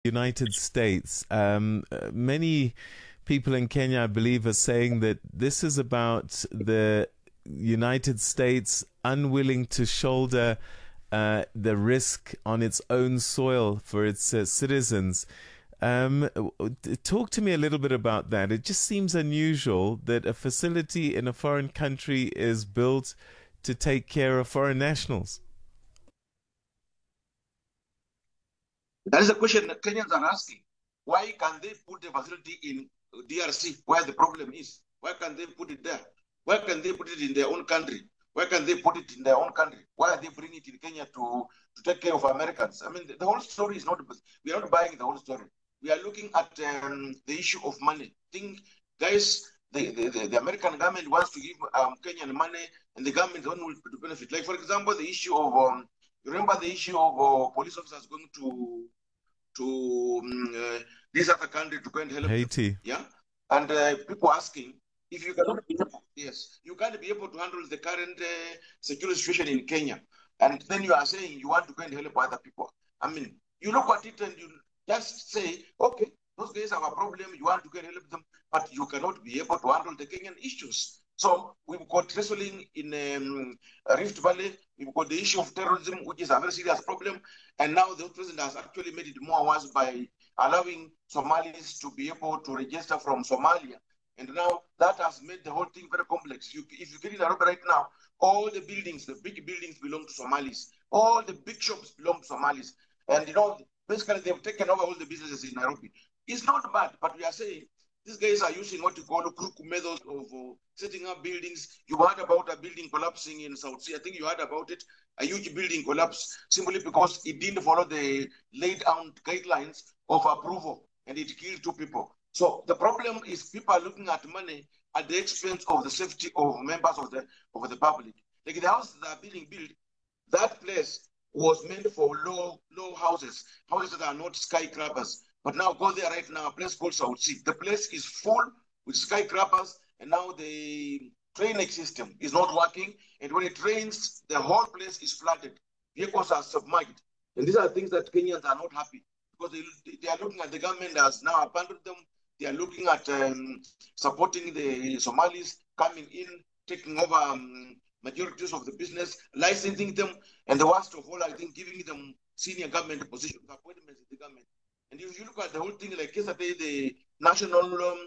United States. Many people in Kenya, I believe, are saying that this is about the United States unwilling to shoulder the risk on its own soil for its citizens. Talk to me a little bit about that. It just seems unusual that a facility in a foreign country is built to take care of foreign nationals. That is a question that Kenyans are asking. Why can't they put the facility in DRC where the problem is? Why can't they put it there? Why can't they put it in their own country? Why can't they put it in their own country? Why are they bringing it in Kenya to take care of Americans? I mean, the whole story is not, we are not buying the whole story. We are looking at the issue of money. Guys, the American government wants to give Kenyan money, and the government don't want to benefit. Like, for example, the issue of, you remember the issue of police officers going to this other country to go and help Haiti. them, yeah? And people asking, if you cannot be able, yes, you can't be able to handle the current security situation in Kenya, and then you are saying you want to go and help other people. I mean, you look at it and you just say, okay, those guys have a problem, you want to go and help them, but you cannot be able to handle the Kenyan issues. So we've got wrestling in Rift Valley, we've got the issue of terrorism, which is a very serious problem, and now the president has actually made it more worse by allowing Somalis to be able to register from Somalia. And now that has made the whole thing very complex. If you get in Nairobi right now, all the buildings, the big buildings belong to Somalis. All the big shops belong to Somalis. And, you know, basically they've taken over all the businesses in Nairobi. It's not bad, but we are saying these guys are using what you call a crook method of setting up buildings. You heard about a building collapsing in South Sea. I think you heard about it. A huge building collapsed simply because it didn't follow the laid down guidelines of approval, and it killed 2 people. So the problem is people are looking at money at the expense of the safety of members of the public. Like the houses that are being built, that place was meant for low houses that are not skyscrapers. But now go there right now, a place called South Sea. The place is full with skyscrapers, and now the drainage system is not working. And when it rains, the whole place is flooded. Vehicles are submerged. And these are things that Kenyans are not happy because they are looking at the government has now abandoned them. They are looking at supporting the Somalis coming in, taking over majorities of the business, licensing them, and the worst of all, I think, giving them senior government positions, appointments in the government. And if you look at the whole thing, like yesterday, the national the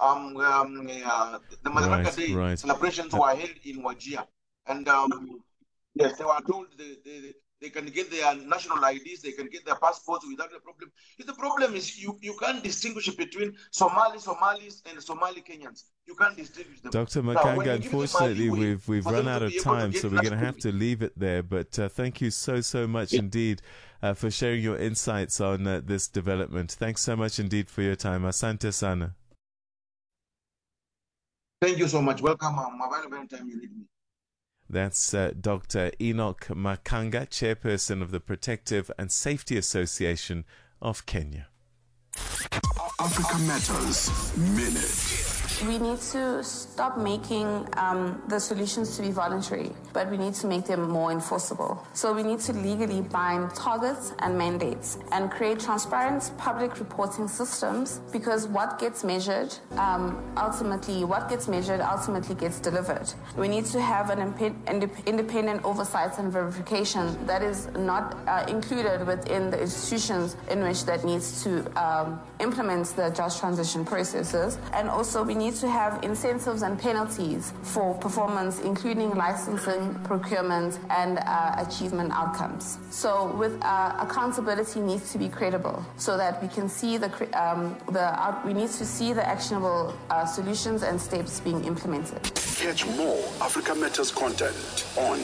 Madaraka Day celebrations were held in Wajir, and yes, they were told they can get their national IDs, they can get their passports without a problem. The problem is you can't distinguish between Somalis and Somali Kenyans. You can't distinguish them. Dr. Makanga, unfortunately, we've run out of time, so we're going to have to leave it there. But thank you so much indeed for sharing your insights on this development. Thanks so much indeed for your time. Asante sana. Thank you so much. Welcome. I'm available anytime you need me. That's Dr. Enoch Makanga, Chairperson of the Protective and Safety Association of Kenya. Africa Matters Minute. We need to stop making the solutions to be voluntary, but we need to make them more enforceable. So we need to legally bind targets and mandates and create transparent public reporting systems, because what gets measured ultimately gets delivered. We need to have an independent oversight and verification that is not included within the institutions in which that needs to implement the just transition processes. And also we need to have incentives and penalties for performance, including licensing, procurement, and achievement outcomes. So with accountability needs to be credible, so that we can see we need to see the actionable solutions and steps being implemented. Catch more Africa Matters content on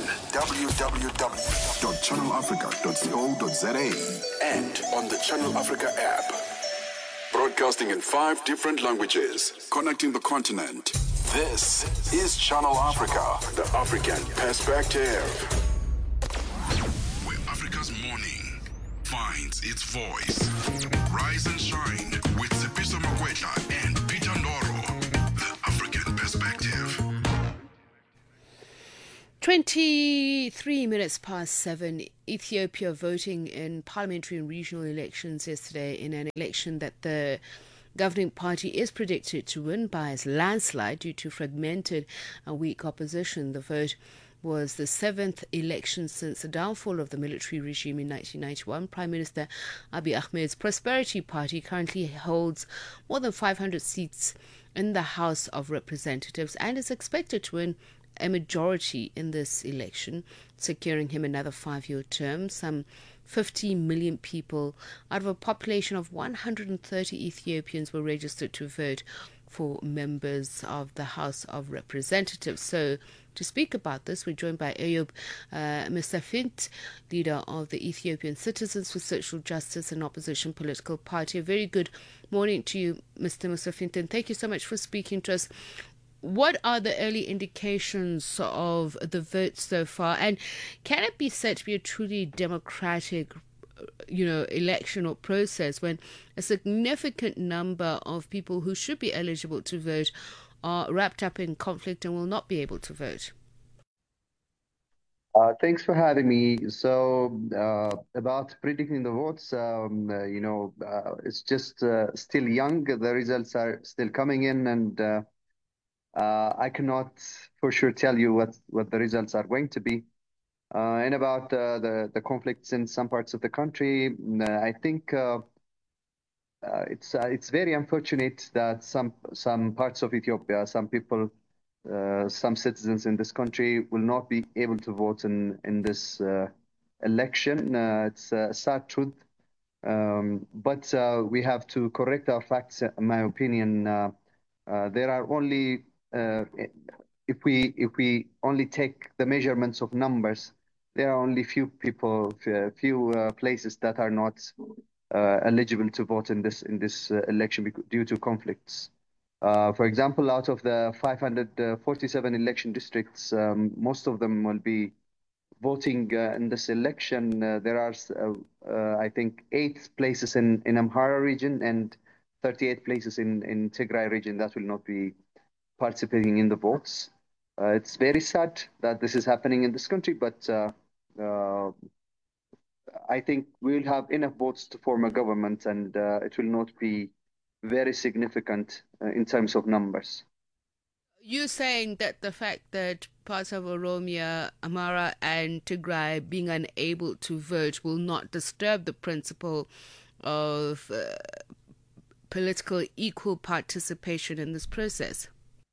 www.channelafrica.co.za and on the Channel Africa app. Broadcasting in 5 different languages, connecting the continent. This is Channel Africa, the African perspective. Where Africa's morning finds its voice. Rise and shine with Sipiso Makwetla and Peter Ndoro, the African perspective. 23 minutes past 7, Ethiopia voting in parliamentary and regional elections yesterday in an election that the governing party is predicted to win by a landslide due to fragmented and weak opposition. The vote was the seventh election since the downfall of the military regime in 1991. Prime Minister Abiy Ahmed's Prosperity Party currently holds more than 500 seats in the House of Representatives and is expected to win a majority in this election, securing him another 5-year term. Some 50 million people out of a population of 130 Ethiopians were registered to vote for members of the House of Representatives. So to speak about this, we're joined by Eyub Musafint, leader of the Ethiopian Citizens for Social Justice and Opposition Political Party. A very good morning to you, Mr. Musafint, and thank you so much for speaking to us. What are the early indications of the vote so far? And can it be said to be a truly democratic, election or process when a significant number of people who should be eligible to vote are wrapped up in conflict and will not be able to vote? Thanks for having me. So about predicting the votes, it's just still young. The results are still coming in, and I cannot for sure tell you what the results are going to be. And about the conflicts in some parts of the country, I think it's very unfortunate that some parts of Ethiopia, some people, some citizens in this country will not be able to vote in this election. It's a sad truth, but we have to correct our facts. In my opinion, there are only if we only take the measurements of numbers, there are only few people, few places that are not eligible to vote in this election due to conflicts. For example, out of the 547 election districts, most of them will be voting in this election. There are, I think, 8 places in Amhara region and 38 places in Tigray region that will not be participating in the votes. It's very sad that this is happening in this country, but I think we'll have enough votes to form a government, and it will not be very significant in terms of numbers. You're saying that the fact that parts of Oromia, Amhara and Tigray being unable to vote will not disturb the principle of political equal participation in this process?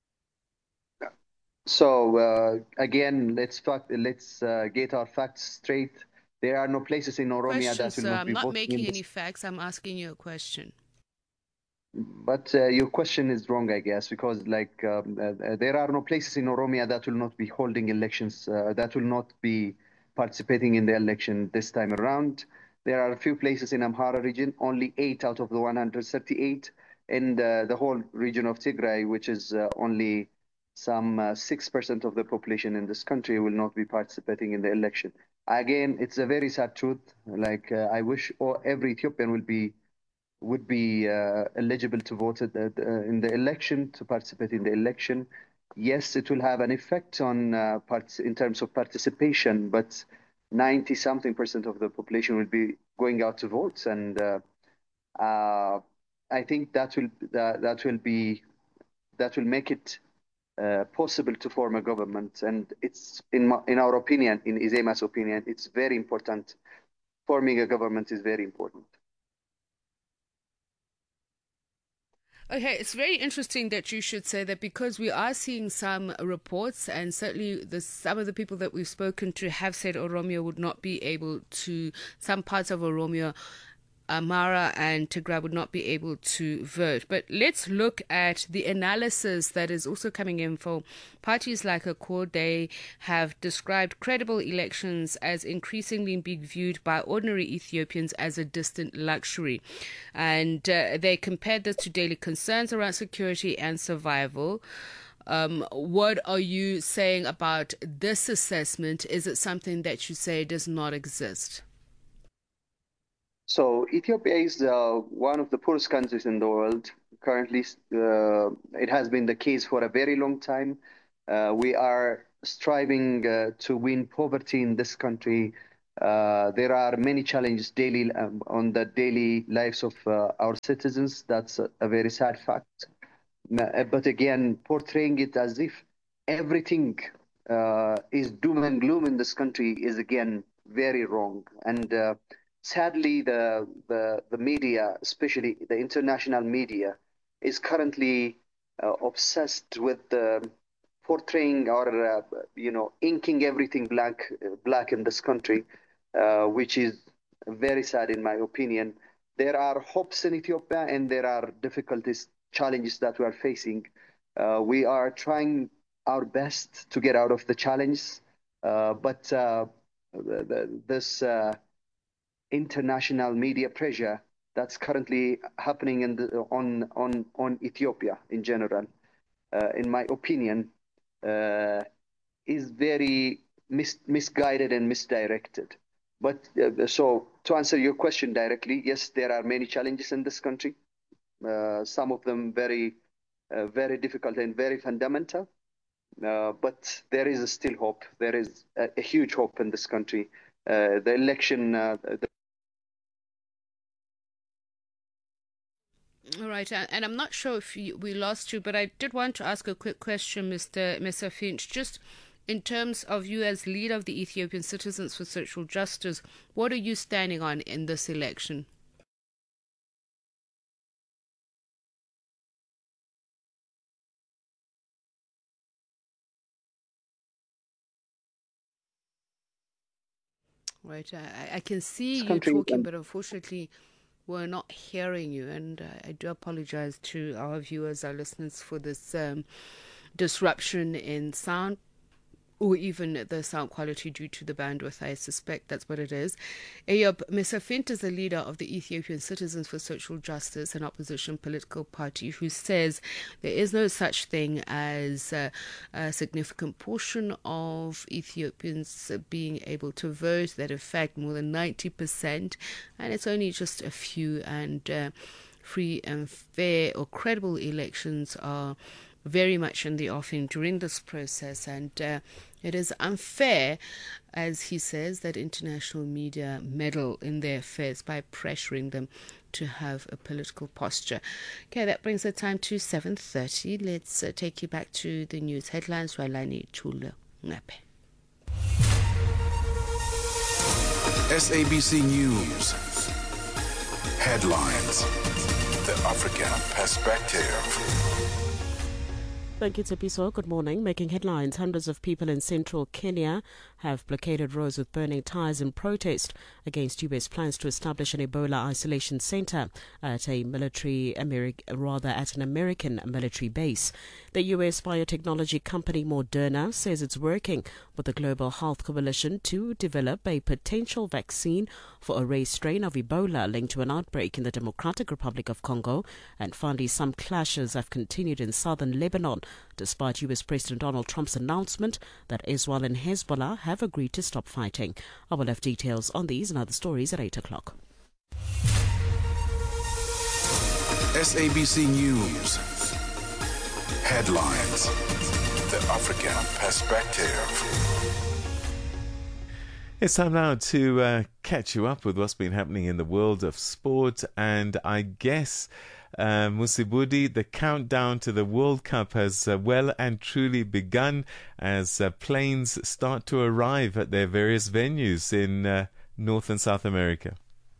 So again, let's get our facts straight. There are no places in Oromia that will not be voting. I'm not making any facts. I'm asking you a question. But your question is wrong, I guess, because there are no places in Oromia that will not be holding elections, that will not be participating in the election this time around. There are a few places in Amhara region, only 8 out of the 138, and the whole region of Tigray, which is only some 6% of the population in this country, will not be participating in the election. Again, it's a very sad truth. I wish every Ethiopian would be eligible to vote in the election, to participate in the election. Yes, it will have an effect on in terms of participation, but 90-something% of the population will be going out to vote, and I think that will make it possible to form a government. And it's in our opinion, in Izema's opinion, it's very important. Forming a government is very important. Okay, it's very interesting that you should say that, because we are seeing some reports, and certainly some of the people that we've spoken to have said Oromia would not be able to, some parts of Oromia, Amhara and Tigray would not be able to vote. But let's look at the analysis that is also coming in for parties like Accord. They have described credible elections as increasingly being viewed by ordinary Ethiopians as a distant luxury. And they compared this to daily concerns around security and survival. What are you saying about this assessment? Is it something that you say does not exist? So Ethiopia is one of the poorest countries in the world. Currently, it has been the case for a very long time. We are striving to win poverty in this country. There are many challenges daily on the daily lives of our citizens. That's a very sad fact. But again, portraying it as if everything is doom and gloom in this country is again very wrong. And sadly, the media, especially the international media, is currently obsessed with portraying or inking everything black in this country, which is very sad in my opinion. There are hopes in Ethiopia, and there are difficulties, challenges that we are facing. We are trying our best to get out of the challenge, but this international media pressure that's currently happening on Ethiopia in general, in my opinion, is very misguided and misdirected. But so to answer your question directly, yes, there are many challenges in this country. Some of them very difficult and very fundamental. But there is still hope. There is a huge hope in this country. The election. All right, and I'm not sure if we lost you, but I did want to ask a quick question, Mr. Finch. Just in terms of you as leader of the Ethiopian Citizens for Social Justice, what are you standing on in this election? Right, I can see you talking, but unfortunately we're not hearing you, and I do apologize to our viewers, our listeners, for this disruption in sound, or even the sound quality due to the bandwidth. I suspect that's what it is. Eyob Mesafint is the leader of the Ethiopian Citizens for Social Justice, an opposition political party, who says there is no such thing as a significant portion of Ethiopians being able to vote, that in fact more than 90%, and it's only just a few, and free and fair or credible elections are very much in the offing during this process, and it is unfair, as he says, that international media meddle in their affairs by pressuring them to have a political posture. Okay, that brings the time to 7:30. Let's take you back to the news headlines. Railani Chula Ngape. SABC News headlines. The African perspective. Thank you, Tsepiso. Good morning. Making headlines, hundreds of people in central Kenya have blockaded roads with burning tires in protest against U.S. plans to establish an Ebola isolation center at an American military base. The U.S. biotechnology company Moderna says it's working with the Global Health Coalition to develop a potential vaccine for a rare strain of Ebola linked to an outbreak in the Democratic Republic of Congo. And finally, some clashes have continued in southern Lebanon, despite U.S. President Donald Trump's announcement that Israel and Hezbollah have agreed to stop fighting. I will have details on these and other stories at 8 o'clock. SABC News headlines. The African perspective. It's time now to catch you up with what's been happening in the world of sport, and I guess Musibudi, the countdown to the World Cup has well and truly begun as planes start to arrive at their various venues in North and South America.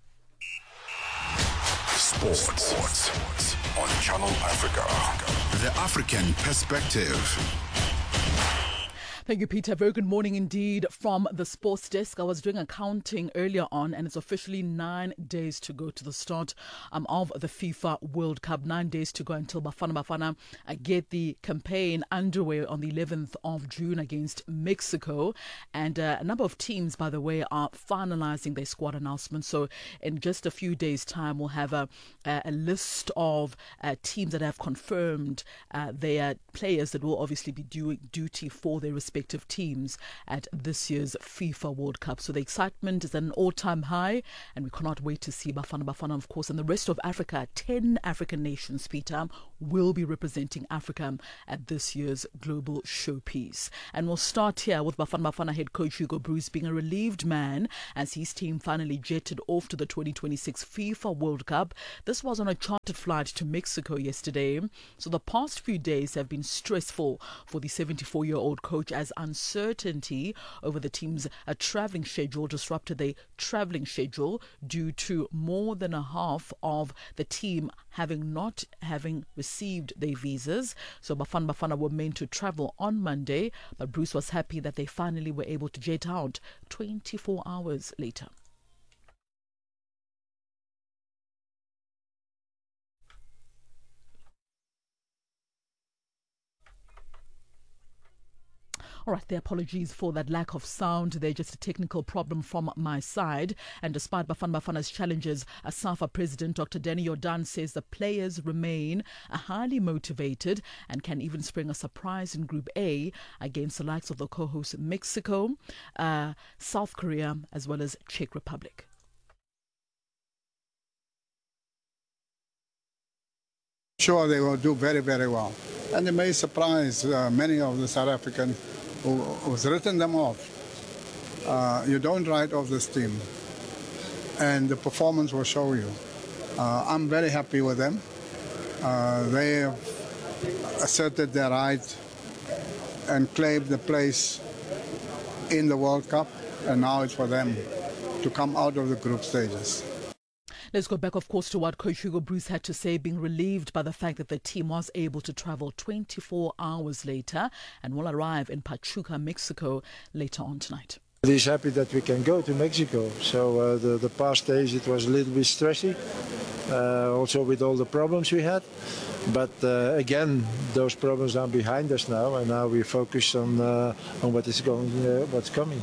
Sports on Channel Africa. The African perspective. Thank you, Peter. Very good morning indeed from the sports desk. I was doing a counting earlier on, and it's officially 9 days to go to the start of the FIFA World Cup. 9 days to go until Bafana get the campaign underway on the 11th of June against Mexico. And a number of teams, by the way, are finalizing their squad announcements. So in just a few days' time, we'll have a list of teams that have confirmed their players that will obviously be doing duty for their respective respective teams at this year's FIFA World Cup. So the excitement is at an all-time high, and we cannot wait to see Bafana Bafana, of course, and the rest of Africa. 10 African nations, Peter, will be representing Africa at this year's global showpiece. And we'll start here with Bafana Bafana head coach Hugo Broos being a relieved man as his team finally jetted off to the 2026 FIFA World Cup. This was on a chartered flight to Mexico yesterday. So the past few days have been stressful for the 74-year-old coach as uncertainty over the team's travelling schedule disrupted their travelling schedule due to more than a half of the team not having received their visas. So Bafana Bafana were meant to travel on Monday, but Broos was happy that they finally were able to jet out 24 hours later. All right, the apologies for that lack of sound. They're just a technical problem from my side. And despite Bafana Bafana's challenges, SAFA President Dr. Danny Jordan says the players remain highly motivated and can even spring a surprise in Group A against the likes of the co-hosts Mexico, South Korea, as well as Czech Republic. Sure, they will do very, very well. And they may surprise many of the South African who's written them off. You don't write off this team, and the performance will show you. I'm very happy with them. They have asserted their right and claimed the place in the World Cup, and now it's for them to come out of the group stages. Let's go back, of course, to what Coach Hugo Broos had to say, being relieved by the fact that the team was able to travel 24 hours later and will arrive in Pachuca, Mexico later on tonight. He's happy that we can go to Mexico. So the past days it was a little bit stressy, also with all the problems we had. But again, those problems are behind us now, and now we focus on what's coming.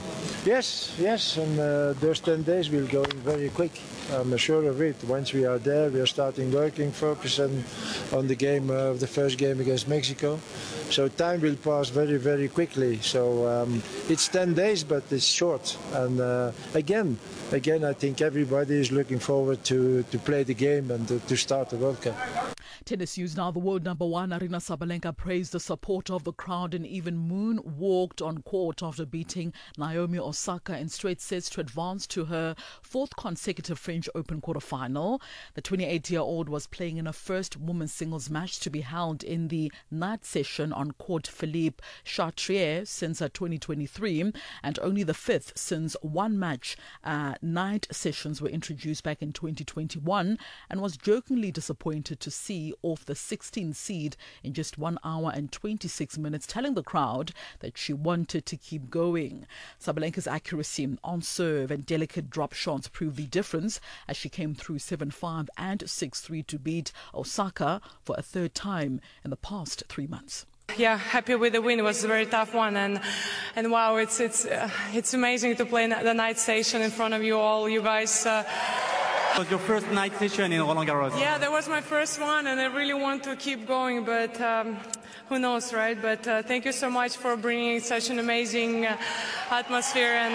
Yes, and those 10 days will go very quick. I'm sure of it. Once we are there, we are starting working, focusing on the game, the first game against Mexico. So time will pass very, very quickly. So it's 10 days, but it's short. And again, I think everybody is looking forward to play the game and to start the World Cup. Tennis news now. The world number one, Aryna Sabalenka, praised the support of the crowd and even moonwalked on court after beating Naomi Osaka in straight sets to advance to her fourth consecutive French Open quarterfinal. The 28-year-old was playing in her first women's singles match to be held in the night session on court Philippe Chatrier since 2023, and only the fifth since one match night sessions were introduced back in 2021, and was jokingly disappointed to see off the 16th seed in just 1 hour and 26 minutes, telling the crowd that she wanted to keep going. Sabalenka's accuracy on serve and delicate drop shots proved the difference as she came through 7-5 and 6-3 to beat Osaka for a third time in the past 3 months. Yeah, happy with the win. It was a very tough one, and wow, it's amazing to play the night station in front of you all, you guys. It was your first night session in Roland Garros. Yeah, that was my first one, and I really want to keep going, but who knows, right? But thank you so much for bringing such an amazing atmosphere, and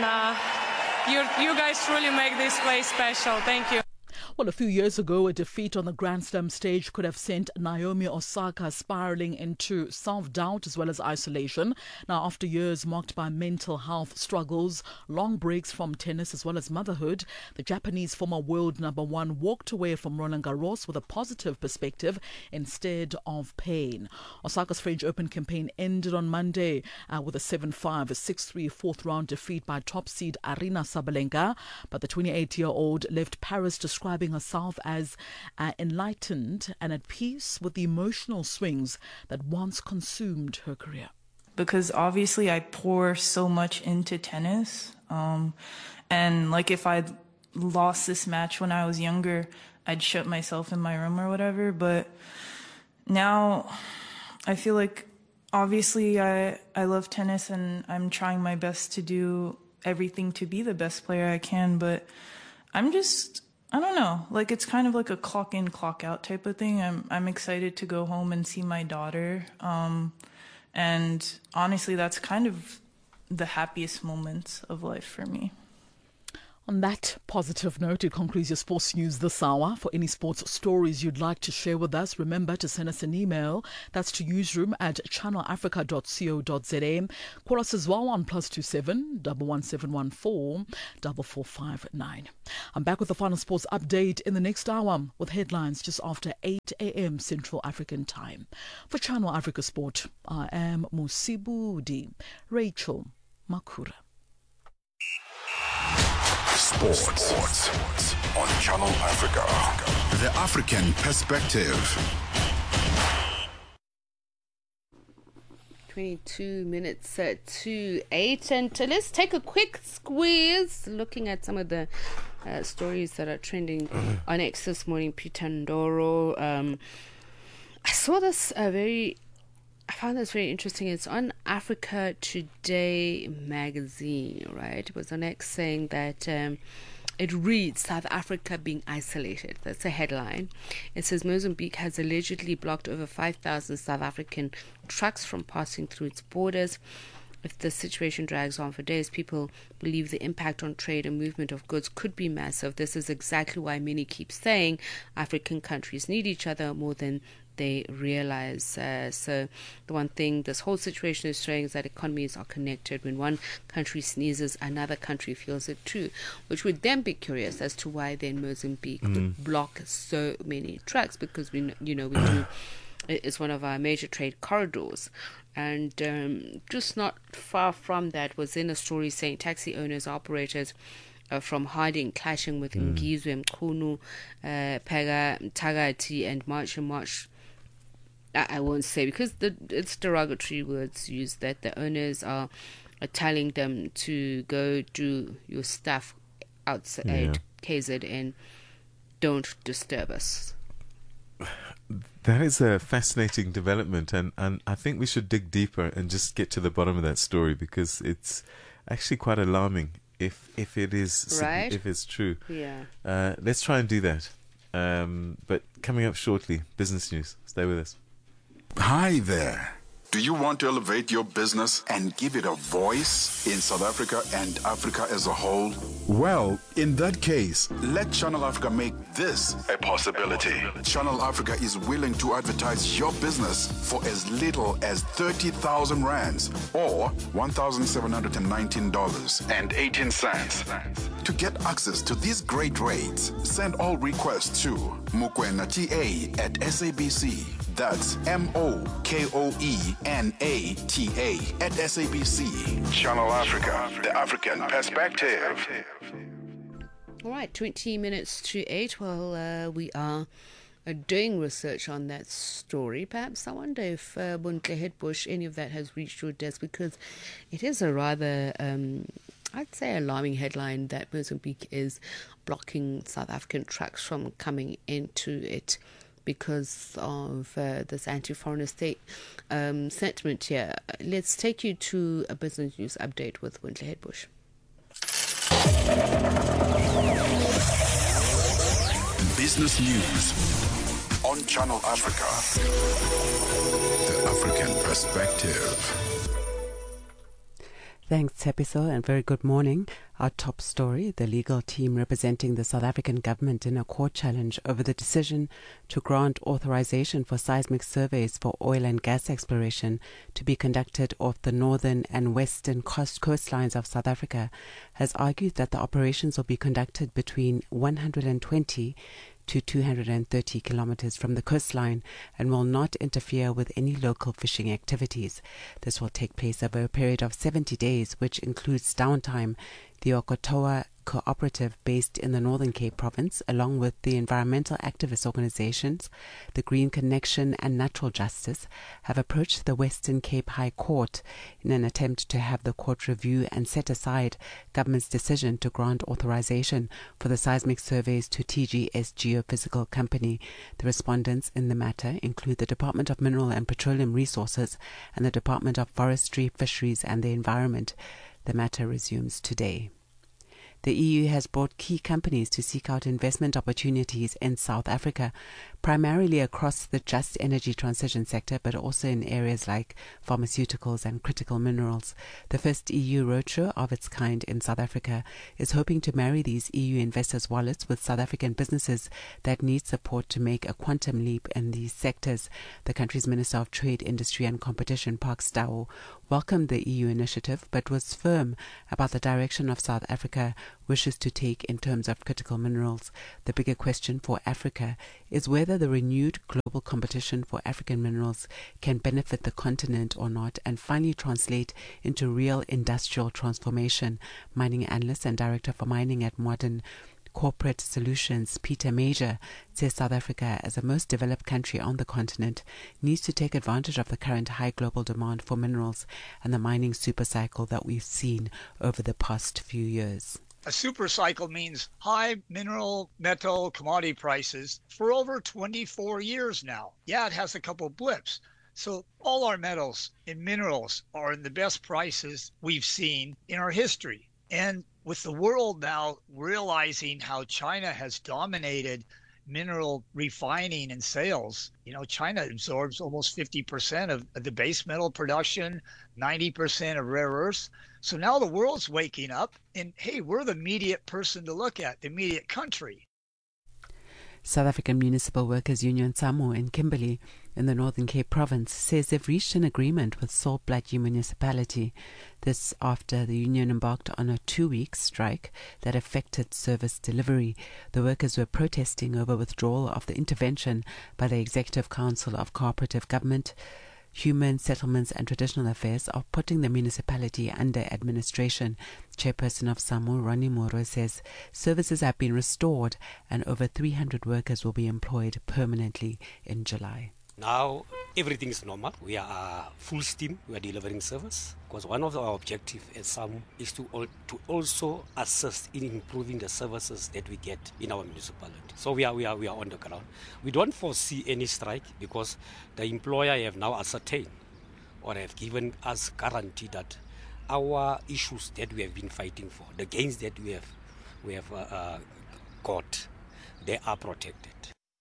you guys truly make this place special. Thank you. Well, a few years ago, a defeat on the Grand Slam stage could have sent Naomi Osaka spiraling into self-doubt as well as isolation. Now, after years marked by mental health struggles, long breaks from tennis as well as motherhood, the Japanese former world number one walked away from Roland Garros with a positive perspective instead of pain. Osaka's French Open campaign ended on Monday with a 7-5, a 6-3 fourth round defeat by top seed Aryna Sabalenka, but the 28-year-old left Paris describing herself as enlightened and at peace with the emotional swings that once consumed her career. Because obviously I pour so much into tennis, and like if I'd lost this match when I was younger, I'd shut myself in my room or whatever. But now I feel like obviously I love tennis and I'm trying my best to do everything to be the best player I can, but I don't know, like it's kind of like a clock in, clock out type of thing. I'm excited to go home and see my daughter. And honestly, that's kind of the happiest moments of life for me. On that positive note, it concludes your sports news this hour. For any sports stories you'd like to share with us, remember to send us an email. That's to newsroom@channelafrica.co.za. Call us as well on +27 11714 4459. I'm back with the final sports update in the next hour with headlines just after 8 a.m. Central African time. For Channel Africa Sport, I am Musibudi Rachel Makura. Sports on Channel Africa. The African Perspective. 22 minutes to 8, and let's take a quick squeeze looking at some of the stories that are trending on X this morning. Peter Ndoro, I saw this I found this very interesting. It's on Africa Today magazine, right? It was on X saying that it reads South Africa being isolated. That's a headline. It says Mozambique has allegedly blocked over 5,000 South African trucks from passing through its borders. If the situation drags on for days, people believe the impact on trade and movement of goods could be massive. This is exactly why many keep saying African countries need each other more than they realize. So the one thing this whole situation is showing is that economies are connected. When one country sneezes, another country feels it too, which would then be curious as to why then Mozambique would block so many trucks, because we do. It's one of our major trade corridors. And just not far from that was in a story saying taxi owners, operators from Harding clashing with Ngizwe, Mkhunu, Pega, Tagati, and March and March. I won't say, because it's derogatory words used, that the owners are telling them to go do your stuff outside KZN, don't disturb us. That is a fascinating development, and I think we should dig deeper and just get to the bottom of that story, because it's actually quite alarming if it is right? if it's true. Yeah. Let's try and do that. But coming up shortly, business news. Stay with us. Hi there. Do you want to elevate your business and give it a voice in South Africa and Africa as a whole? Well, in that case, let Channel Africa make this a possibility. Channel Africa is willing to advertise your business for as little as 30,000 rands or $1,719.18. To get access to these great rates, send all requests to mukwenata@SABC. That's MOKOENATA@SABC. Channel Africa, the African Perspective. All right, 20 minutes to 8. Well, we are doing research on that story. Perhaps I wonder if Bontle Headbush, any of that has reached your desk, because it is a rather, I'd say, alarming headline that Mozambique is blocking South African trucks from coming into it because of this anti-foreigner state sentiment here. Let's take you to a business news update with Wintle Headbush. Business news on Channel Africa. The African Perspective. Thanks, Tepiso, and very good morning. Our top story: the legal team representing the South African government in a court challenge over the decision to grant authorization for seismic surveys for oil and gas exploration to be conducted off the northern and western coastlines of South Africa has argued that the operations will be conducted between 120 to 230 kilometers from the coastline and will not interfere with any local fishing activities. This will take place over a period of 70 days, which includes downtime. The Okotoa Cooperative, based in the Northern Cape province, along with the environmental activist organizations, the Green Connection and Natural Justice, have approached the Western Cape High Court in an attempt to have the court review and set aside government's decision to grant authorization for the seismic surveys to TGS Geophysical Company. The respondents in the matter include the Department of Mineral and Petroleum Resources and the Department of Forestry, Fisheries and the Environment. The matter resumes today. The EU has brought key companies to seek out investment opportunities in South Africa, primarily across the just energy transition sector, but also in areas like pharmaceuticals and critical minerals. The first EU roadshow of its kind in South Africa is hoping to marry these EU investors' wallets with South African businesses that need support to make a quantum leap in these sectors. The country's Minister of Trade, Industry and Competition, Park Stawu, welcomed the EU initiative, but was firm about the direction of South Africa wishes to take in terms of critical minerals. The bigger question for Africa is whether the renewed global competition for African minerals can benefit the continent or not and finally translate into real industrial transformation. Mining analyst and director for mining at Modern Corporate Solutions, Peter Major, says South Africa, as the most developed country on the continent, needs to take advantage of the current high global demand for minerals and the mining supercycle that we've seen over the past few years. A super cycle means high mineral, metal, commodity prices for over 24 years now. Yeah, it has a couple blips. So all our metals and minerals are in the best prices we've seen in our history. And with the world now realizing how China has dominated mineral refining and sales, China absorbs almost 50% of the base metal production, 90% of rare earths. So now the world's waking up and, hey, we're the immediate person to look at, the immediate country. South African Municipal Workers Union SAMWU in Kimberley in the Northern Cape Province says they've reached an agreement with Salt Plaatje Municipality. This after the union embarked on a 2-week strike that affected service delivery. The workers were protesting over withdrawal of the intervention by the Executive Council of Cooperative Government, Human Settlements and Traditional Affairs of putting the municipality under administration. Chairperson of SAMWU, Ronnie Moro, says services have been restored and over 300 workers will be employed permanently in July. Now everything is normal. We are full steam. We are delivering service because one of our objectives at SAMWU is to also assist in improving the services that we get in our municipality. So we are on the ground. We don't foresee any strike because the employer have now ascertained or have given us guarantee that our issues that we have been fighting for, the gains that we have got, they are protected.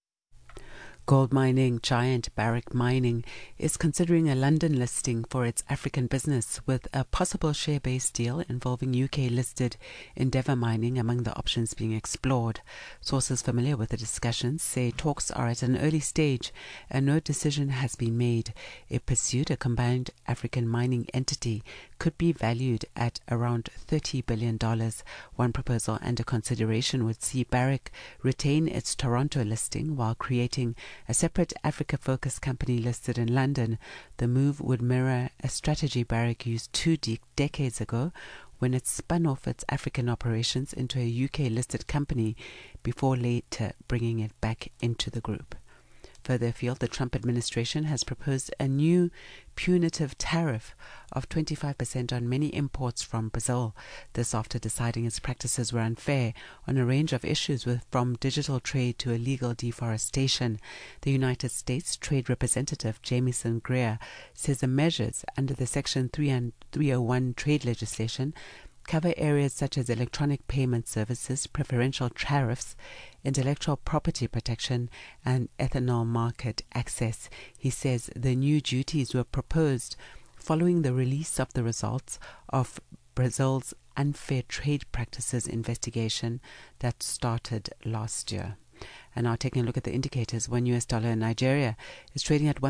Gold mining giant Barrick Mining is considering a London listing for its African business, with a possible share-based deal involving UK-listed Endeavour Mining among the options being explored. Sources familiar with the discussions say talks are at an early stage and no decision has been made. If pursued, a combined African mining entity could be valued at around $30 billion. One proposal under consideration would see Barrick retain its Toronto listing while creating a separate Africa-focused company listed in London. The move would mirror a strategy Barrick used 2 decades ago when it spun off its African operations into a UK-listed company before later bringing it back into the group. Further afield, the Trump administration has proposed a new punitive tariff of 25% on many imports from Brazil. This after deciding its practices were unfair on a range of issues, from digital trade to illegal deforestation. The United States Trade Representative Jamieson Greer says the measures under the Section 301 trade legislation cover areas such as electronic payment services, preferential tariffs, intellectual property protection, and ethanol market access. He says the new duties were proposed following the release of the results of Brazil's unfair trade practices investigation that started last year. And now taking a look at the indicators, $1 US in Nigeria is trading at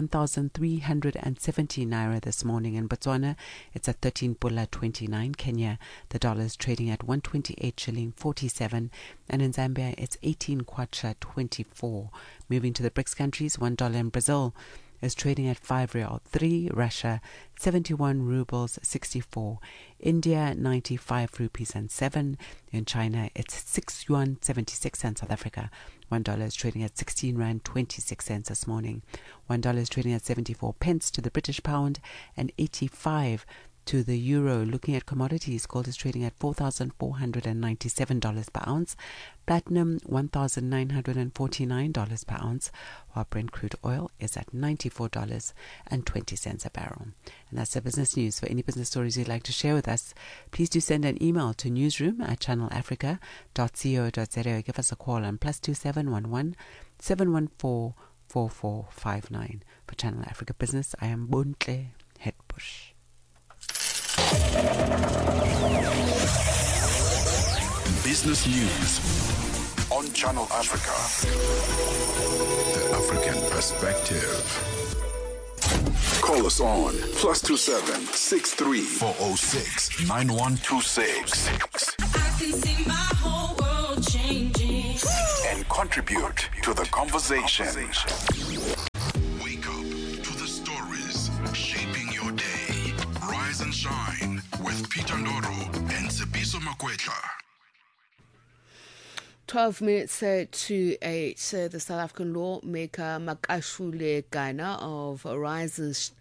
1,370 naira this morning. In Botswana, it's at 13 pula 29. Kenya, the dollar is trading at 128 shilling 47. And in Zambia, it's 18 kwacha 24. Moving to the BRICS countries, $1 in Brazil is trading at 5 real 3. Russia, 71 rubles 64. India, 95 rupees and 7. In China, it's 6 yuan 76. And South Africa, $1 is trading at 16 rand 26 cents this morning. $1 is trading at 74 pence to the British pound and 85 to to the euro. Looking at commodities, gold is trading at $4,497 per ounce, platinum $1,949 per ounce, while Brent crude oil is at $94.20 a barrel. And that's the business news. For any business stories you'd like to share with us, please do send an email to newsroom@channelafrica.co.za. Give us a call on +2711 714 4459. For Channel Africa Business, I am Bontle Hetbush. Business News on Channel Africa. The African Perspective. Call us on +27 63 406 9126. I can see my whole world changing. And contribute to the conversation. Wake up to the stories shaping your day. Rise and shine with Peter Ndoro and Tsepiso Makwetla. 12 minutes to 8. The South African lawmaker Makashule Gana of Rise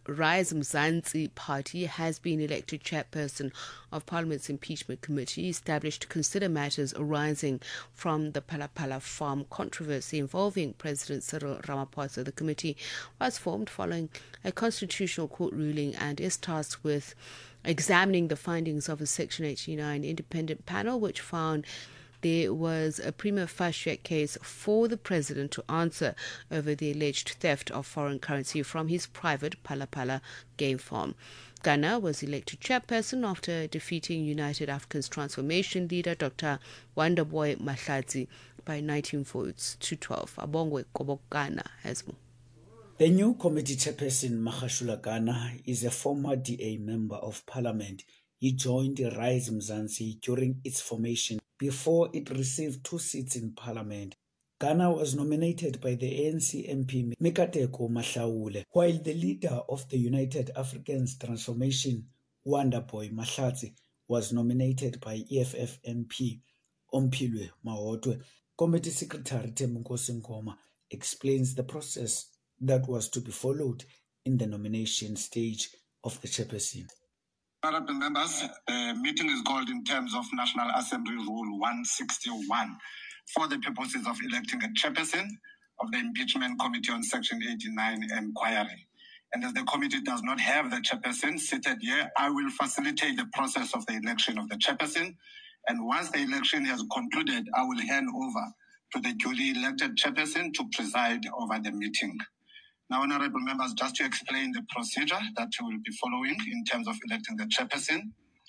Mzansi Party has been elected chairperson of Parliament's impeachment committee established to consider matters arising from the Phala farm controversy involving President Cyril Ramaphosa. The committee was formed following a constitutional court ruling and is tasked with examining the findings of a Section 89 independent panel, which found there was a prima facie case for the president to answer over the alleged theft of foreign currency from his private Phala game farm. Ghana was elected chairperson after defeating United Africa's transformation leader Dr. Wonderboy Mahlatsi by 19 votes to 12. Abongwe Kobokana has more. The new committee chairperson, Makashule Gana, is a former DA member of parliament. He joined Rise Mzansi during its formation before it received 2 seats in parliament. Gana was nominated by the ANC MP Mikateko Mahlaule, while the leader of the United Africans Transformation, Wonderboy Mahlatsi, was nominated by EFF MP Ompilwe Mahotwe. Committee Secretary Temunkosi Ngoma explains the process that was to be followed in the nomination stage of the chairperson. Honorable members, the meeting is called in terms of National Assembly Rule 161 for the purposes of electing a chairperson of the Impeachment Committee on Section 89 inquiry. And as the committee does not have the chairperson seated here, I will facilitate the process of the election of the chairperson. And once the election has concluded, I will hand over to the duly elected chairperson to preside over the meeting. Now, honorable members, just to explain the procedure that you will be following in terms of electing the chairperson,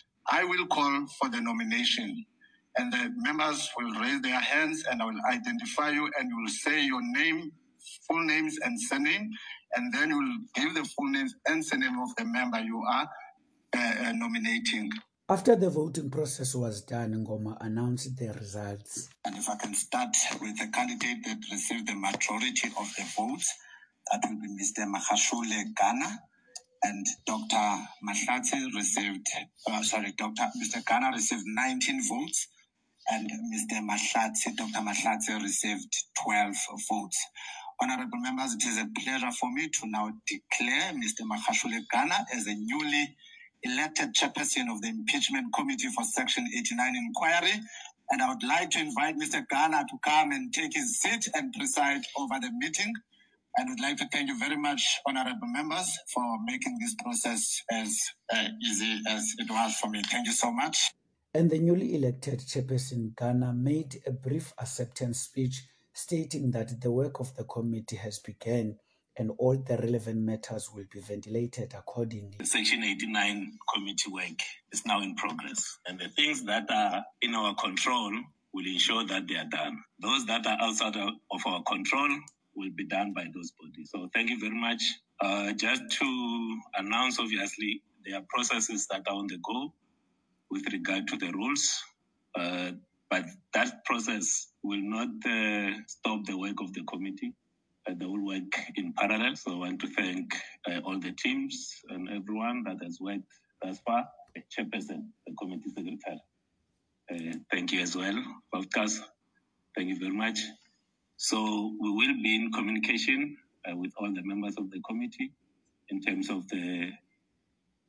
I will call for the nomination and the members will raise their hands and I will identify you and you will say your name, full names and surname, and then you will give the full names and surname of the member you are nominating. After the voting process was done, Ngoma announced the results. And if I can start with the candidate that received the majority of the votes, that will be Mr. Makashule Gana, and Dr. Mahlatsi received, Mr. Gana received 19 votes, and Dr. Mahlatsi received 12 votes. Honorable members, it is a pleasure for me to now declare Mr. Makashule Gana as a newly elected chairperson of the Impeachment Committee for Section 89 inquiry. And I would like to invite Mr. Gana to come and take his seat and preside over the meeting. And would like to thank you very much, honorable members, for making this process as easy as it was for me. Thank you so much. And the newly elected chairperson Gana made a brief acceptance speech stating that the work of the committee has begun and all the relevant matters will be ventilated accordingly. The Section 89 committee work is now in progress, and the things that are in our control will ensure that they are done. Those that are outside of our control will be done by those bodies. So thank you very much. Just to announce, obviously, there are processes that are on the go with regard to the rules, but that process will not stop the work of the committee. They will work in parallel. So I want to thank all the teams and everyone that has worked thus far. The chairperson, the committee secretary. Thank you as well, Podcast. Thank you very much. So we will be in communication with all the members of the committee in terms of the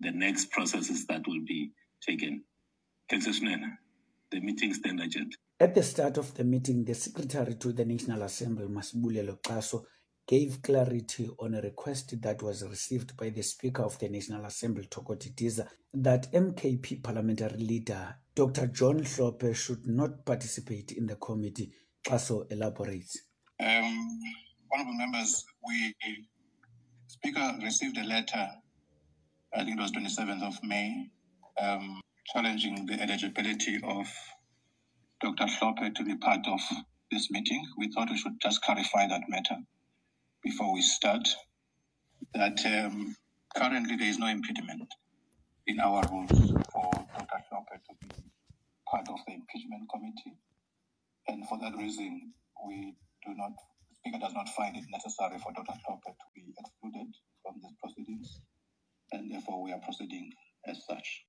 the next processes that will be taken. The meeting stand adjourned. At the start of the meeting, the Secretary to the National Assembly, Masibulelo Qaso, gave clarity on a request that was received by the Speaker of the National Assembly, Thoko Didiza, that MKP parliamentary leader Dr. John Hlophe should not participate in the committee. Qaso elaborates. Honourable members, Speaker received a letter, I think it was 27th of May, challenging the eligibility of Dr. Hlophe to be part of this meeting. We thought we should just clarify that matter before we start, that currently there is no impediment in our rules for Dr. Hlophe to be part of the impeachment committee. And for that reason, Speaker does not find it necessary for Dr. Hlophe to be excluded from these proceedings, and therefore we are proceeding as such.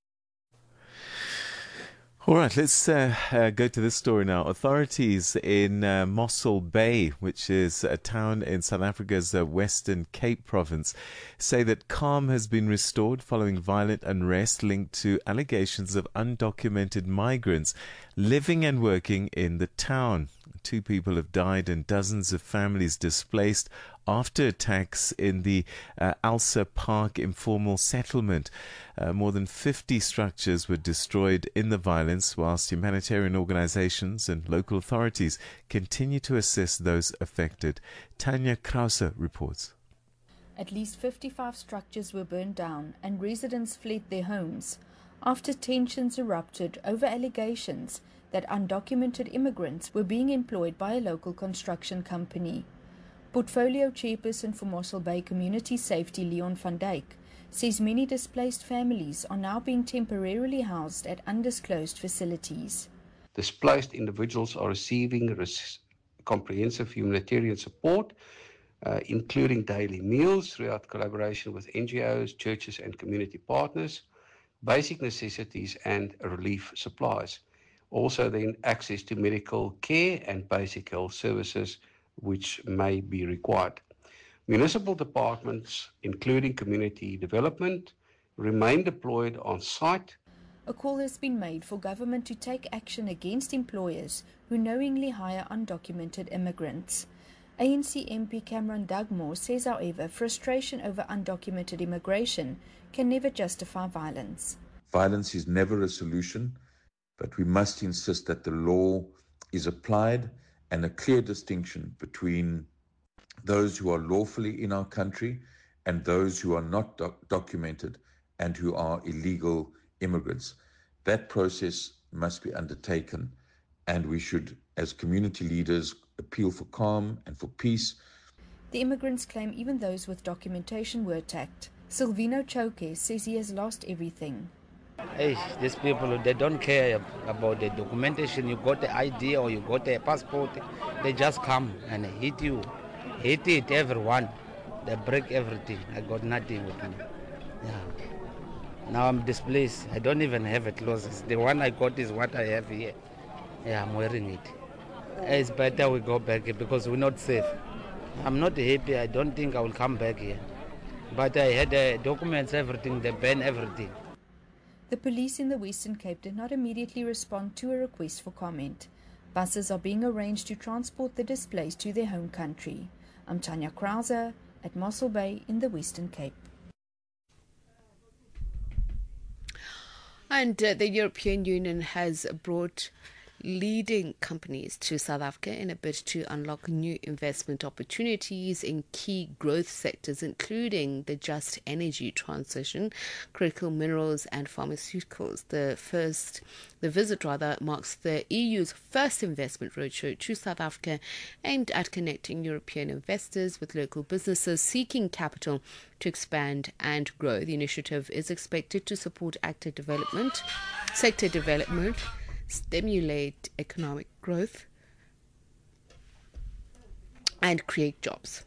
All right, let's go to this story now. Authorities in Mossel Bay, which is a town in South Africa's Western Cape province, say that calm has been restored following violent unrest linked to allegations of undocumented migrants living and working in the town. 2 people have died and dozens of families displaced after attacks in the Alsa Park informal settlement. More than 50 structures were destroyed in the violence, whilst humanitarian organizations and local authorities continue to assist those affected. Tanya Krause reports. At least 55 structures were burned down and residents fled their homes after tensions erupted over allegations that undocumented immigrants were being employed by a local construction company. Portfolio chairperson for Mossel Bay Community Safety, Leon van Dijk, says many displaced families are now being temporarily housed at undisclosed facilities. Displaced individuals are receiving comprehensive humanitarian support, including daily meals throughout collaboration with NGOs, churches and community partners, basic necessities and relief supplies. Also then access to medical care and basic health services which may be required. Municipal departments, including community development, remain deployed on site. A call has been made for government to take action against employers who knowingly hire undocumented immigrants. ANC MP Cameron Dugmore says, however, frustration over undocumented immigration can never justify violence. Violence is never a solution, but we must insist that the law is applied and a clear distinction between those who are lawfully in our country and those who are not documented and who are illegal immigrants. That process must be undertaken, and we should, as community leaders, appeal for calm and for peace. The immigrants claim even those with documentation were attacked. Silvino Choke says he has lost everything. Hey, these people, they don't care about the documentation. You got the ID or you got a passport, they just come and hit you. Hit it, everyone. They break everything. I got nothing with me. Yeah. Now I'm displaced. I don't even have it clothes. The one I got is what I have here. Yeah, I'm wearing it. It's better we go back because we're not safe. I'm not happy. I don't think I will come back here. But I had documents, everything. They ban everything. The police in the Western Cape did not immediately respond to a request for comment. Buses are being arranged to transport the displaced to their home country. I'm Tanya Krause at Mossel Bay in the Western Cape. And the European Union has brought leading companies to South Africa in a bid to unlock new investment opportunities in key growth sectors, including the just energy transition, critical minerals and pharmaceuticals. The visit marks the EU's first investment roadshow to South Africa, aimed at connecting European investors with local businesses seeking capital to expand and grow. The initiative is expected to support sector development, stimulate economic growth and create jobs.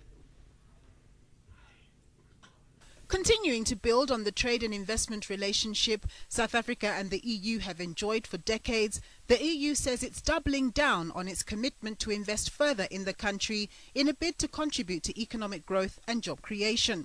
Continuing to build on the trade and investment relationship South Africa and the EU have enjoyed for decades, the EU says it's doubling down on its commitment to invest further in the country in a bid to contribute to economic growth and job creation.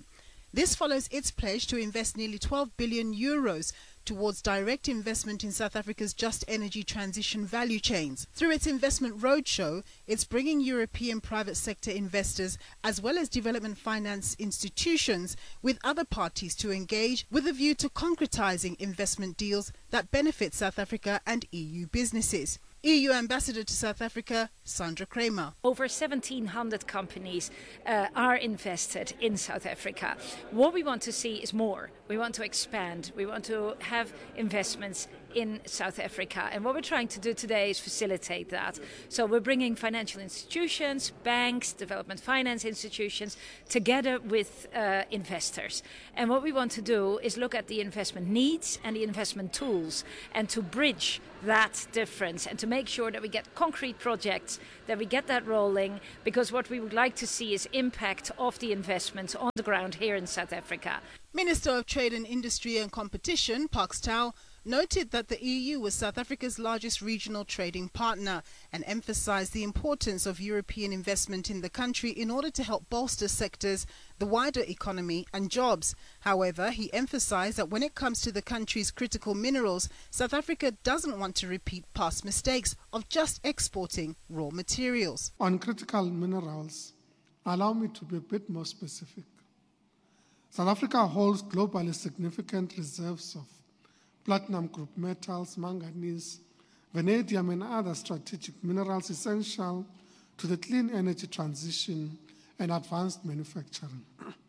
This follows its pledge to invest nearly 12 billion euros towards direct investment in South Africa's just energy transition value chains. Through its investment roadshow, it's bringing European private sector investors as well as development finance institutions with other parties to engage with a view to concretizing investment deals that benefit South Africa and EU businesses. EU Ambassador to South Africa, Sandra Kramer. Over 1,700 companies are invested in South Africa. What we want to see is more. We want to expand. We want to have investments in South Africa. And what we're trying to do today is facilitate that. So we're bringing financial institutions, banks, development finance institutions together with investors. And what we want to do is look at the investment needs and the investment tools and to bridge that difference and to make sure that we get concrete projects, that we get that rolling, because what we would like to see is impact of the investments on the ground here in South Africa. Minister of Trade and Industry and Competition, Parks Tau, noted that the EU was South Africa's largest regional trading partner and emphasized the importance of European investment in the country in order to help bolster sectors, the wider economy and jobs. However, he emphasized that when it comes to the country's critical minerals, South Africa doesn't want to repeat past mistakes of just exporting raw materials. On critical minerals, allow me to be a bit more specific. South Africa holds globally significant reserves of platinum group metals, manganese, vanadium and other strategic minerals essential to the clean energy transition and advanced manufacturing.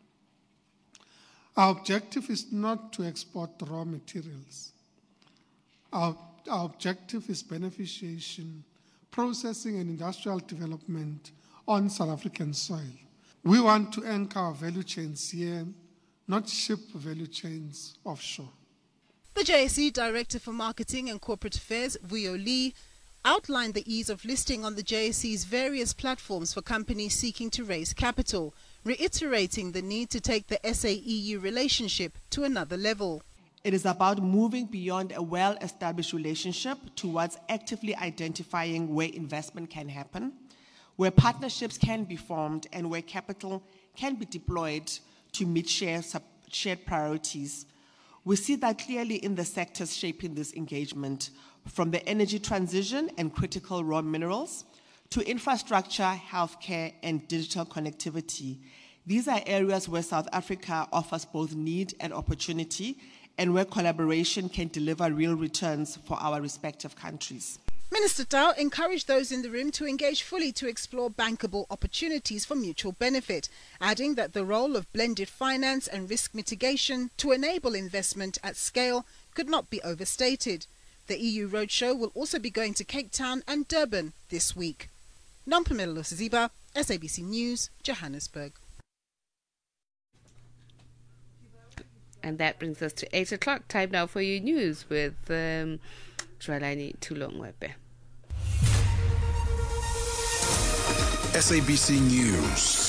Our objective is not to export raw materials. Our objective is beneficiation, processing and industrial development on South African soil. We want to anchor our value chains here, not ship value chains offshore. The JSE Director for Marketing and Corporate Affairs, Vuyo Lee, outlined the ease of listing on the JSE's various platforms for companies seeking to raise capital, reiterating the need to take the SA-EU relationship to another level. It is about moving beyond a well-established relationship towards actively identifying where investment can happen, where partnerships can be formed, and where capital can be deployed to meet shared priorities. We see that clearly in the sectors shaping this engagement, from the energy transition and critical raw minerals to infrastructure, healthcare, and digital connectivity. These are areas where South Africa offers both need and opportunity, and where collaboration can deliver real returns for our respective countries. Minister Tau encouraged those in the room to engage fully to explore bankable opportunities for mutual benefit, adding that the role of blended finance and risk mitigation to enable investment at scale could not be overstated. The EU Roadshow will also be going to Cape Town and Durban this week. Nompumelelo Siziba, SABC News, Johannesburg. And that brings us to 8 o'clock. Time now for your news with Tralani Tulongwepe. SABC News.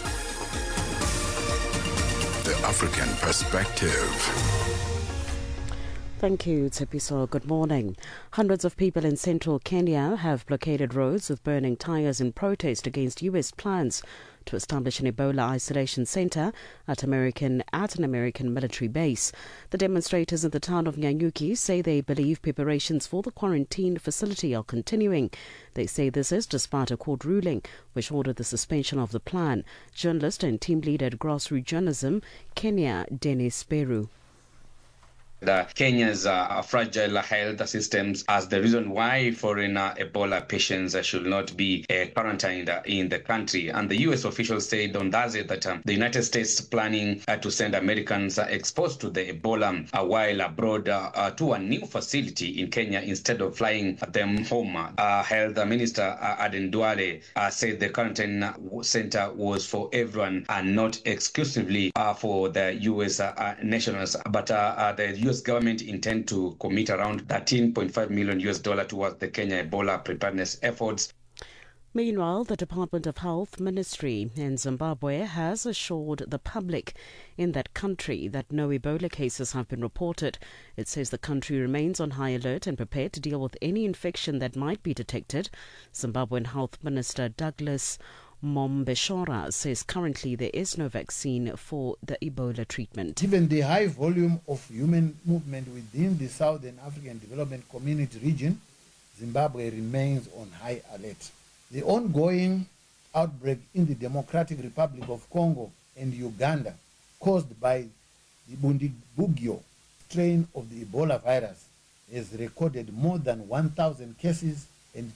The African Perspective. Thank you, Tsepiso. Good morning. Hundreds of people in central Kenya have blockaded roads with burning tires in protest against U.S. plans to establish an Ebola isolation center at an American military base. The demonstrators in the town of Nyanyuki say they believe preparations for the quarantine facility are continuing. They say this is despite a court ruling which ordered the suspension of the plan. Journalist and team leader at Grassroots Journalism, Kenya, Dennis Beru. Kenya's fragile health systems as the reason why foreign Ebola patients should not be quarantined in the country. And the U.S. officials said on Thursday that the United States is planning to send Americans exposed to the Ebola while abroad to a new facility in Kenya instead of flying them home. Health Minister Aden Duale said the quarantine center was for everyone and not exclusively for the U.S. nationals. But the U.S. government intend to commit around $13.5 million towards the Kenya Ebola preparedness efforts. Meanwhile, the Department of Health Ministry in Zimbabwe has assured the public in that country that no Ebola cases have been reported. It says the country remains on high alert and prepared to deal with any infection that might be detected. Zimbabwean Health Minister Douglas Mombeshora says currently there is no vaccine for the Ebola treatment. Given the high volume of human movement within the Southern African Development Community region, Zimbabwe remains on high alert. The ongoing outbreak in the Democratic Republic of Congo and Uganda, caused by the Bundibugyo strain of the Ebola virus, has recorded more than 1,000 cases and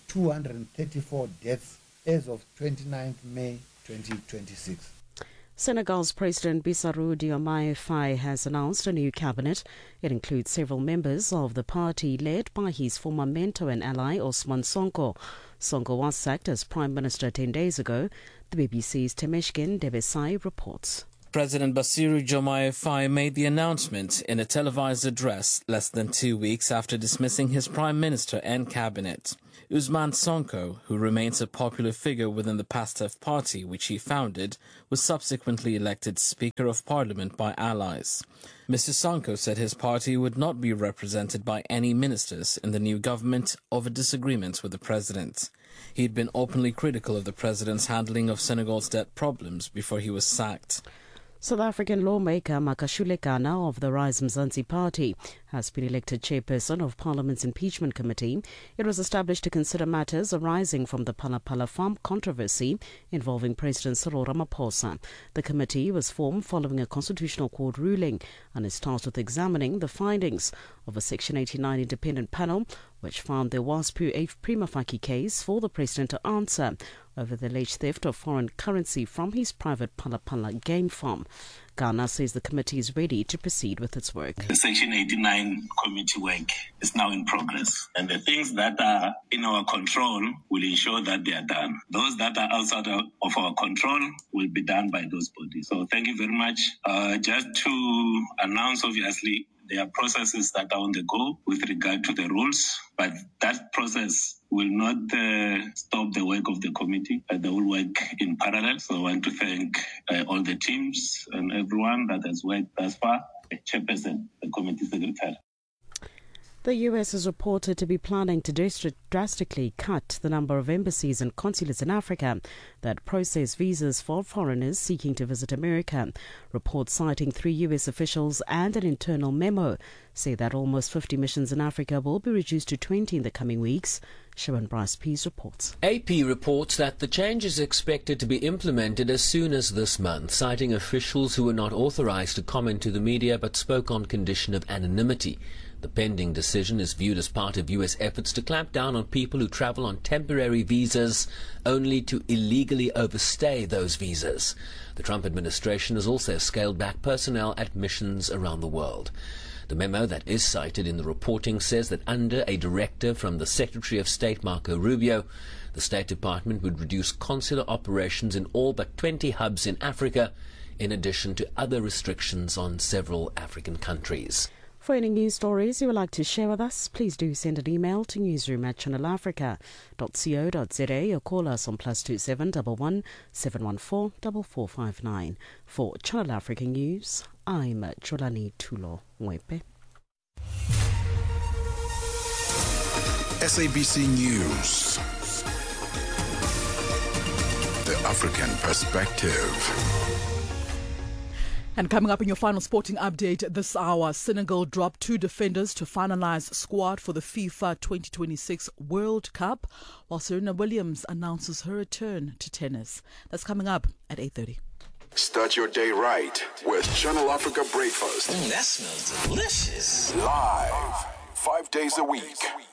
234 deaths as of 29th May 2026. Senegal's President Bassirou Diomaye Faye has announced a new cabinet. It includes several members of the party led by his former mentor and ally Ousmane Sonko. Sonko was sacked as Prime Minister 10 days ago. The BBC's Temeshkin Debesai reports. President Bassirou Diomaye Faye made the announcement in a televised address less than 2 weeks after dismissing his Prime Minister and cabinet. Ousmane Sonko, who remains a popular figure within the PASTEF party, which he founded, was subsequently elected Speaker of Parliament by allies. Mr. Sonko said his party would not be represented by any ministers in the new government over disagreements with the president. He'd been openly critical of the president's handling of Senegal's debt problems before he was sacked. South African lawmaker Makashule Kana of the Rise Mzansi Party has been elected chairperson of Parliament's Impeachment Committee. It was established to consider matters arising from the Palapala farm controversy involving President Cyril Ramaphosa. The committee was formed following a Constitutional Court ruling and is tasked with examining the findings of a Section 89 independent panel which found there was a prima facie case for the president to answer over the alleged theft of foreign currency from his private Palapala game farm. Ghana says the committee is ready to proceed with its work. The Section 89 committee work is now in progress, and the things that are in our control will ensure that they are done. Those that are outside of our control will be done by those bodies. So thank you very much. Just to announce, obviously, there are processes that are on the go with regard to the rules, but that process will not stop the work of the committee. They will work in parallel. So I want to thank all the teams and everyone that has worked thus far, the chairperson, the committee secretary. The U.S. is reported to be planning to drastically cut the number of embassies and consulates in Africa that process visas for foreigners seeking to visit America. Reports citing 3 U.S. officials and an internal memo say that almost 50 missions in Africa will be reduced to 20 in the coming weeks. Sharon Bryce-Pease reports. AP reports that the change is expected to be implemented as soon as this month, citing officials who were not authorized to comment to the media but spoke on condition of anonymity. The pending decision is viewed as part of U.S. efforts to clamp down on people who travel on temporary visas only to illegally overstay those visas. The Trump administration has also scaled back personnel at missions around the world. The memo that is cited in the reporting says that under a directive from the Secretary of State Marco Rubio, the State Department would reduce consular operations in all but 20 hubs in Africa, in addition to other restrictions on several African countries. For any news stories you would like to share with us, please do send an email to newsroom@channelafrica.co.za or call us on +27 11 714 4459. For Channel Africa News, I'm Cholani Tulo Mwepe. SABC News. The African Perspective. And coming up in your final sporting update this hour, Senegal dropped 2 defenders to finalize squad for the FIFA 2026 World Cup, while Serena Williams announces her return to tennis. That's coming up at 8:30. Start your day right with Channel Africa Breakfast. That smells delicious. Live, 5 days a week.